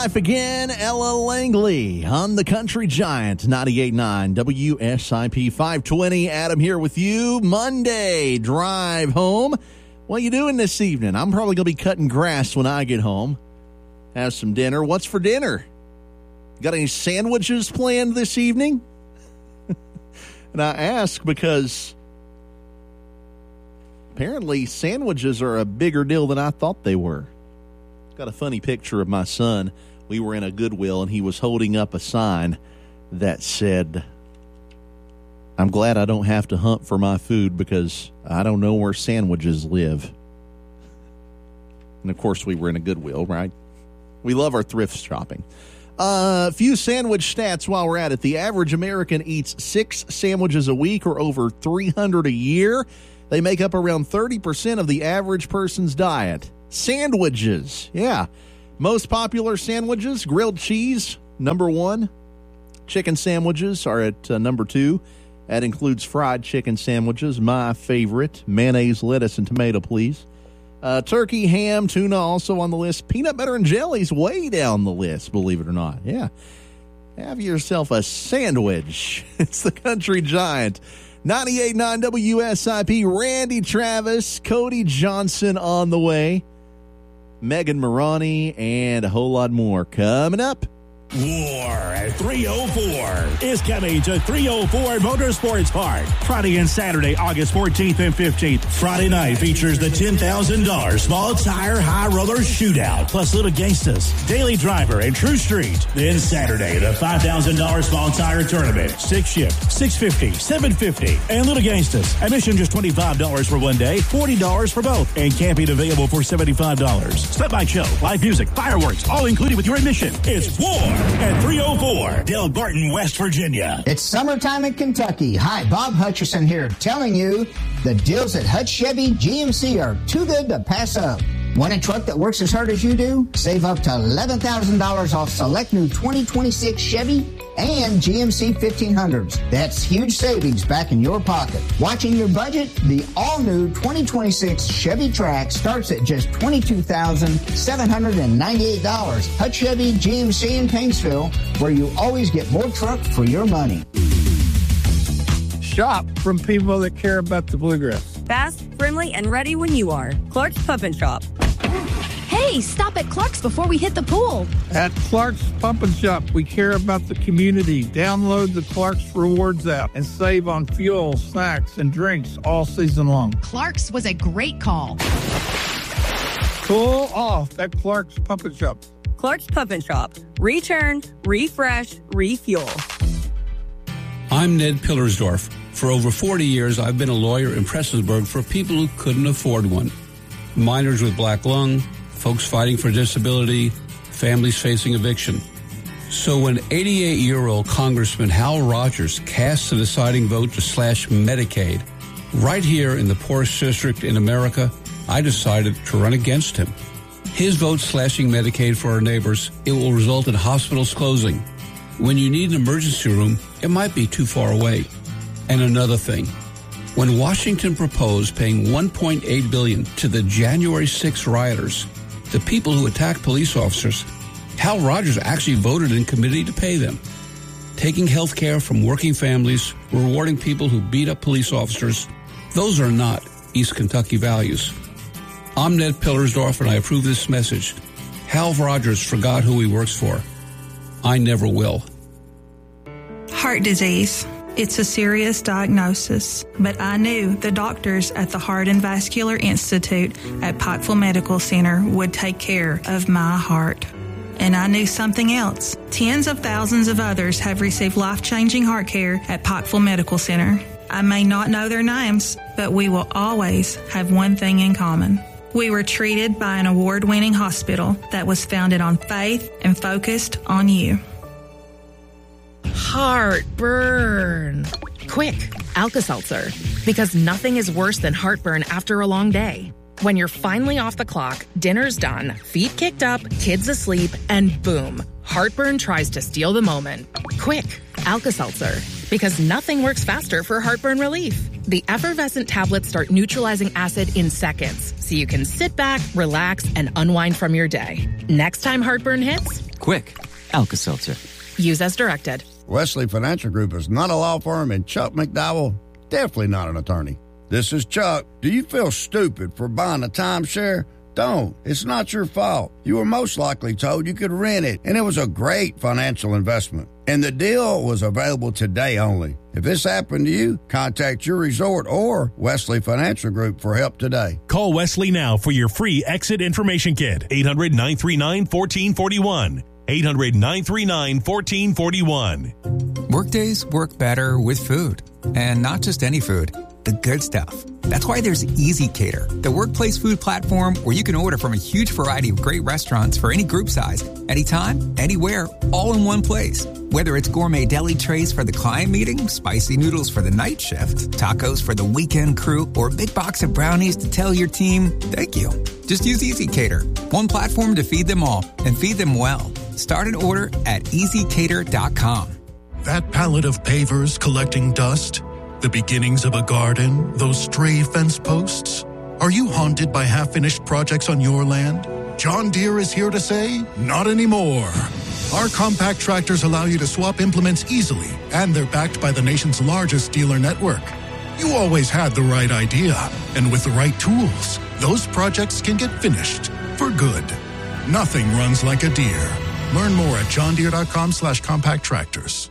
Life again, Ella Langley on the Country Giant, 98.9 WSIP 520. Adam here with you. Monday drive home. What are you doing this evening? I'm probably going to be cutting grass when I get home. Have some dinner. What's for dinner? Got any sandwiches planned this evening? And I ask because apparently sandwiches are a bigger deal than I thought they were. Got a funny picture of my son. We were in a Goodwill, and he was holding up a sign that said, "I'm glad I don't have to hunt for my food because I don't know where sandwiches live." And, of course, we were in a Goodwill, right? We love our thrift shopping. A few sandwich stats while we're at it. The average American eats 6 sandwiches a week or over 300 a year. They make up around 30% of the average person's diet. Sandwiches, yeah. Most popular sandwiches, grilled cheese, number 1. Chicken sandwiches are at number 2. That includes fried chicken sandwiches, my favorite. Mayonnaise, lettuce, and tomato, please. Turkey, ham, tuna also on the list. Peanut butter and jelly's way down the list, believe it or not. Yeah. Have yourself a sandwich. It's the Country Giant. 98.9 WSIP, Randy Travis, Cody Johnson on the way. Megan Morani, and a whole lot more coming up. War at 304 is coming to 304 Motorsports Park. Friday and Saturday, August 14th and 15th. Friday night features the $10,000 small tire high roller shootout, plus Little Gangstas, Daily Driver, and True Street. Then Saturday, the $5,000 small tire tournament. 6 shift, $650, $750, and Little Gangstas. Admission just $25 for one day, $40 for both, and camping available for $75. Step-by show, live music, fireworks, all included with your admission. It's War at 304 Del Barton, West Virginia. It's summertime in Kentucky. Hi, Bob Hutcherson here, telling you the deals at Hutch Chevy GMC are too good to pass up. Want a truck that works as hard as you do? Save up to $11,000 off select new 2026 Chevy and GMC 1500s. That's huge savings back in your pocket. Watching your budget? The all-new 2026 Chevy Trax starts at just $22,798. Hutch Chevy GMC in Paintsville, where you always get more truck for your money. Shop from people that care about the bluegrass. Fast, friendly, and ready when you are. Clark's Pump and Shop. Hey, stop at Clark's before we hit the pool. At Clark's Pump and Shop, we care about the community. Download the Clark's Rewards app and save on fuel, snacks, and drinks all season long. Clark's was a great call. Cool off at Clark's Pump and Shop. Clark's Pump and Shop. Return, refresh, refuel. I'm Ned Pillersdorf. For over 40 years, I've been a lawyer in Prestonsburg for people who couldn't afford one. Minors with black lung, folks fighting for disability, families facing eviction. So when 88-year-old Congressman Hal Rogers cast the deciding vote to slash Medicaid, right here in the poorest district in America, I decided to run against him. His vote slashing Medicaid for our neighbors, it will result in hospitals closing. When you need an emergency room, it might be too far away. And another thing, when Washington proposed paying $1.8 billion to the January 6 rioters, the people who attacked police officers, Hal Rogers actually voted in committee to pay them. Taking health care from working families, rewarding people who beat up police officers, those are not East Kentucky values. I'm Ned Pillersdorf, and I approve this message. Hal Rogers forgot who he works for. I never will. Heart disease. It's a serious diagnosis, but I knew the doctors at the Heart and Vascular Institute at Pikeville Medical Center would take care of my heart. And I knew something else. Tens of thousands of others have received life-changing heart care at Pikeville Medical Center. I may not know their names, but we will always have one thing in common. We were treated by an award-winning hospital that was founded on faith and focused on you. Heartburn. Quick, Alka-Seltzer. Because nothing is worse than heartburn after a long day. When you're finally off the clock, dinner's done, feet kicked up, kids asleep, and boom, heartburn tries to steal the moment. Quick, Alka-Seltzer. Because nothing works faster for heartburn relief. The effervescent tablets start neutralizing acid in seconds, so you can sit back, relax, and unwind from your day. Next time heartburn hits, Quick, Alka-Seltzer. Use as directed. Wesley Financial Group is not a law firm, and Chuck McDowell, definitely not an attorney. This is Chuck. Do you feel stupid for buying a timeshare? Don't. It's not your fault. You were most likely told you could rent it, and it was a great financial investment. And the deal was available today only. If this happened to you, contact your resort or Wesley Financial Group for help today. Call Wesley now for your free exit information kit. 800-939-1441. 800-939-1441. Workdays work better with food. And not just any food. The good stuff. That's why there's Easy Cater, the workplace food platform where you can order from a huge variety of great restaurants for any group size, anytime, anywhere, all in one place. Whether it's gourmet deli trays for the client meeting, spicy noodles for the night shift, tacos for the weekend crew, or a big box of brownies to tell your team, thank you. Just use Easy Cater, one platform to feed them all and feed them well. Start an order at easycater.com. That pallet of pavers collecting dust? The beginnings of a garden? Those stray fence posts? Are you haunted by half-finished projects on your land? John Deere is here to say, not anymore. Our compact tractors allow you to swap implements easily, and they're backed by the nation's largest dealer network. You always had the right idea, and with the right tools, those projects can get finished for good. Nothing runs like a Deere. Learn more at johndeere.com/compact tractors.